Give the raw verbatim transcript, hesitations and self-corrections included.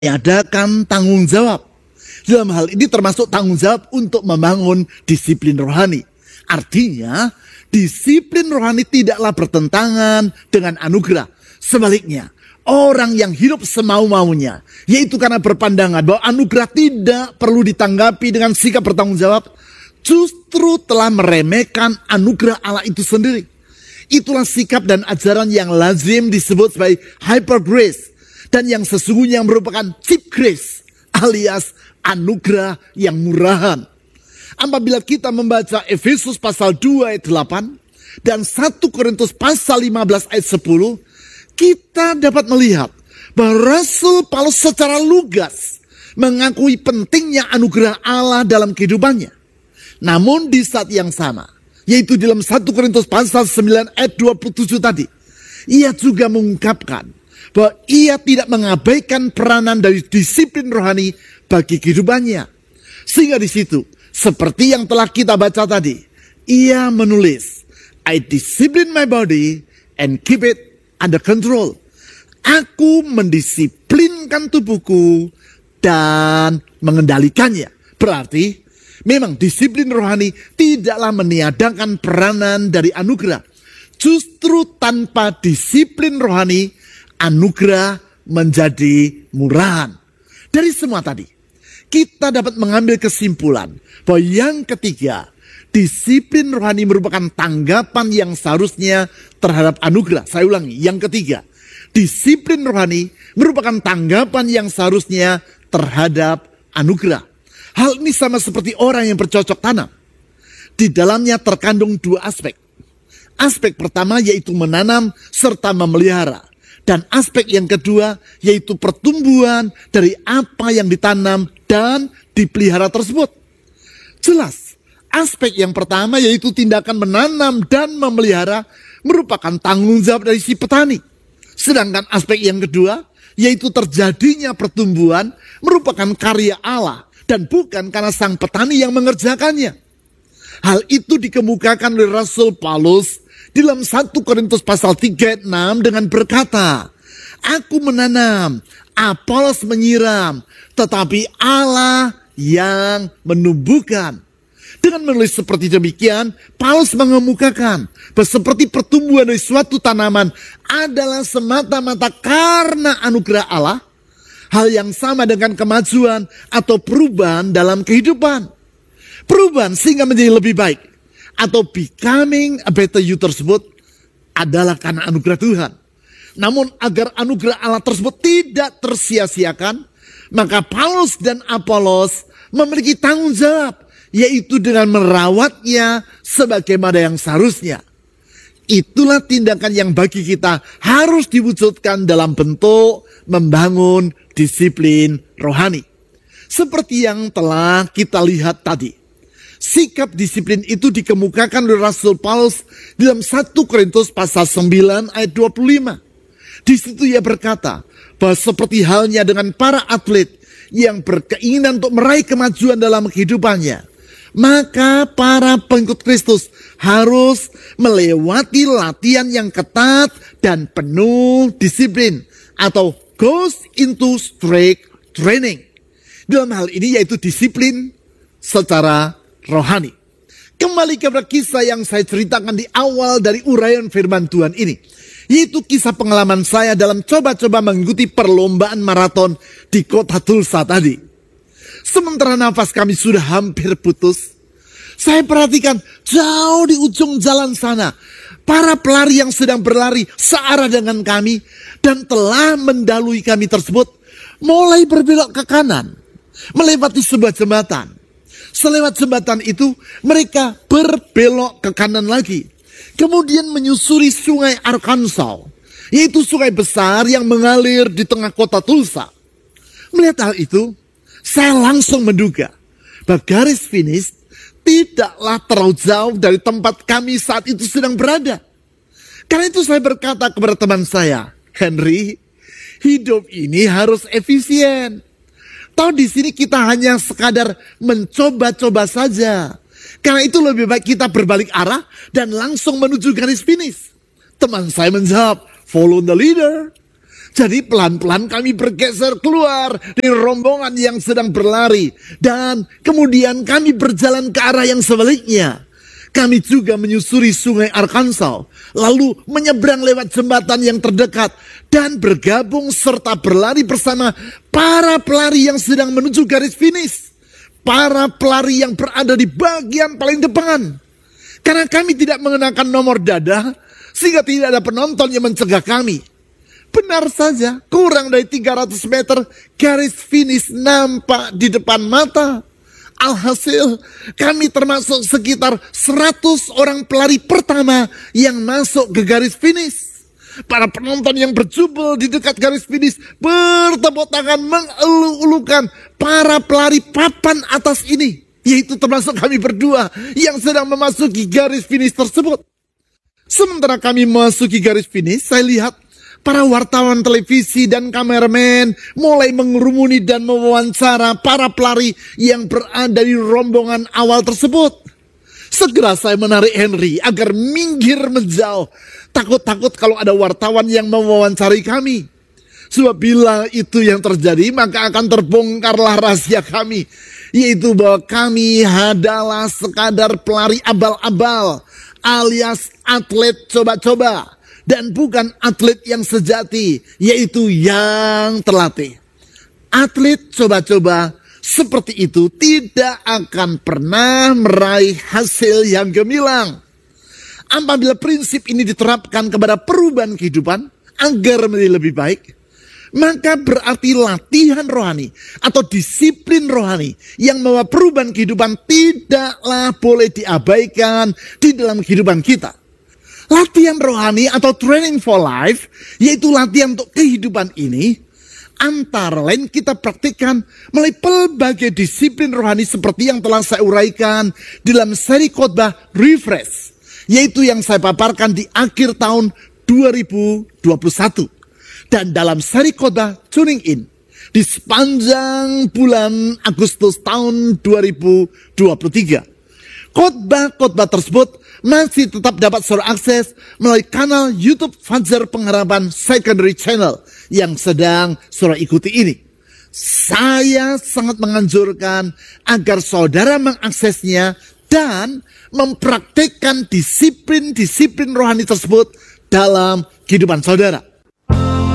meniadakan tanggung jawab. Dalam hal ini termasuk tanggung jawab untuk membangun disiplin rohani. Artinya, disiplin rohani tidaklah bertentangan dengan anugerah. Sebaliknya, orang yang hidup semau-maunya, yaitu karena berpandangan bahwa anugerah tidak perlu ditanggapi dengan sikap bertanggung jawab, justru telah meremehkan anugerah Allah itu sendiri. Itulah sikap dan ajaran yang lazim disebut sebagai hyper grace, dan yang sesungguhnya merupakan cheap grace, alias anugerah yang murahan. Apabila kita membaca Efesus pasal dua ayat delapan dan satu Korintus pasal lima belas ayat sepuluh, kita dapat melihat bahwa Rasul Paulus secara lugas mengakui pentingnya anugerah Allah dalam kehidupannya. Namun di saat yang sama, yaitu dalam satu Korintus pasal sembilan ayat dua puluh tujuh tadi, ia juga mengungkapkan bahwa ia tidak mengabaikan peranan dari disiplin rohani bagi kehidupannya. Sehingga di situ, seperti yang telah kita baca tadi, ia menulis, I discipline my body and keep it under control. Aku mendisiplinkan tubuhku dan mengendalikannya. Berarti, memang disiplin rohani tidaklah meniadakan peranan dari anugerah. Justru tanpa disiplin rohani, anugerah menjadi murahan. Dari semua tadi, kita dapat mengambil kesimpulan bahwa yang ketiga, disiplin rohani merupakan tanggapan yang seharusnya terhadap anugerah. Saya ulangi, yang ketiga, disiplin rohani merupakan tanggapan yang seharusnya terhadap anugerah. Hal ini sama seperti orang yang bercocok tanam. Di dalamnya terkandung dua aspek. Aspek pertama yaitu menanam serta memelihara. Dan aspek yang kedua yaitu pertumbuhan dari apa yang ditanam dan dipelihara tersebut. Jelas, aspek yang pertama yaitu tindakan menanam dan memelihara merupakan tanggung jawab dari si petani. Sedangkan aspek yang kedua yaitu terjadinya pertumbuhan merupakan karya Allah dan bukan karena sang petani yang mengerjakannya. Hal itu dikemukakan oleh Rasul Paulus dalam satu Korintus pasal tiga ayat enam dengan berkata, Aku menanam, Apolos menyiram, tetapi Allah yang menumbuhkan. Dengan menulis seperti demikian, Paulus mengemukakan bahwa seperti pertumbuhan dari suatu tanaman adalah semata-mata karena anugerah Allah, hal yang sama dengan kemajuan atau perubahan dalam kehidupan. Perubahan sehingga menjadi lebih baik atau becoming a better you tersebut adalah karena anugerah Tuhan. Namun agar anugerah Allah tersebut tidak tersia-siakan, maka Paulus dan Apolos memiliki tanggung jawab, yaitu dengan merawatnya sebagaimana yang seharusnya. Itulah tindakan yang bagi kita harus diwujudkan dalam bentuk membangun disiplin rohani. Seperti yang telah kita lihat tadi. Sikap disiplin itu dikemukakan oleh Rasul Paulus dalam satu Korintus pasal sembilan ayat dua puluh lima. Di situ ia berkata bahwa seperti halnya dengan para atlet yang berkeinginan untuk meraih kemajuan dalam kehidupannya, maka para pengikut Kristus harus melewati latihan yang ketat dan penuh disiplin atau goes into strict training. Dalam hal ini yaitu disiplin secara rohani. Kembali kepada kisah yang saya ceritakan di awal dari uraian firman Tuhan ini, yaitu kisah pengalaman saya dalam coba-coba mengikuti perlombaan maraton di kota Tulsa tadi. Sementara nafas kami sudah hampir putus, saya perhatikan jauh di ujung jalan sana, para pelari yang sedang berlari searah dengan kami dan telah mendahului kami tersebut mulai berbelok ke kanan, melewati sebuah jembatan. Selewat jembatan itu, mereka berbelok ke kanan lagi. Kemudian menyusuri sungai Arkansas, yaitu sungai besar yang mengalir di tengah kota Tulsa. Melihat hal itu, saya langsung menduga bahwa garis finish tidaklah terlalu jauh dari tempat kami saat itu sedang berada. Karena itu saya berkata kepada teman saya, Henry, hidup ini harus efisien. Tahu di sini kita hanya sekadar mencoba-coba saja. Karena itu lebih baik kita berbalik arah dan langsung menuju garis finish. Teman saya menjawab, follow the leader. Jadi pelan-pelan kami bergeser keluar dari rombongan yang sedang berlari. Dan kemudian kami berjalan ke arah yang sebaliknya. Kami juga menyusuri sungai Arkansas. Lalu menyeberang lewat jembatan yang terdekat. Dan bergabung serta berlari bersama para pelari yang sedang menuju garis finish. Para pelari yang berada di bagian paling depan. Karena kami tidak mengenakan nomor dada, sehingga tidak ada penonton yang mencegah kami. Benar saja, kurang dari tiga ratus meter garis finish nampak di depan mata. Alhasil, kami termasuk sekitar seratus orang pelari pertama yang masuk ke garis finish. Para penonton yang berjubel di dekat garis finish bertepuk tangan mengeluh-elukan para pelari papan atas ini. Yaitu termasuk kami berdua yang sedang memasuki garis finish tersebut. Sementara kami memasuki garis finish, saya lihat para wartawan televisi dan kameramen mulai mengerumuni dan mewawancara para pelari yang berada di rombongan awal tersebut. Segera saya menarik Henry agar minggir menjauh. Takut-takut kalau ada wartawan yang mewawancari kami. Sebab bila itu yang terjadi, maka akan terbongkarlah rahasia kami. Yaitu bahwa kami adalah sekadar pelari abal-abal alias atlet coba-coba. Dan bukan atlet yang sejati, yaitu yang terlatih. Atlet coba-coba seperti itu tidak akan pernah meraih hasil yang gemilang. Apabila prinsip ini diterapkan kepada perubahan kehidupan agar menjadi lebih baik, maka berarti latihan rohani atau disiplin rohani yang membawa perubahan kehidupan tidaklah boleh diabaikan di dalam kehidupan kita. Latihan rohani atau training for life, yaitu latihan untuk kehidupan ini, antara lain kita praktikkan melalui pelbagai disiplin rohani seperti yang telah saya uraikan dalam seri khotbah Refresh, yaitu yang saya paparkan di akhir tahun dua ribu dua puluh satu. Dan dalam seri khotbah Tuning In, di sepanjang bulan Agustus tahun dua ribu dua puluh tiga. Khotbah-khotbah tersebut masih tetap dapat saudara akses melalui kanal YouTube Fajar Pengharapan Secondary Channel yang sedang saudara ikuti ini. Saya sangat menganjurkan agar saudara mengaksesnya dan mempraktikkan disiplin-disiplin rohani tersebut dalam kehidupan saudara.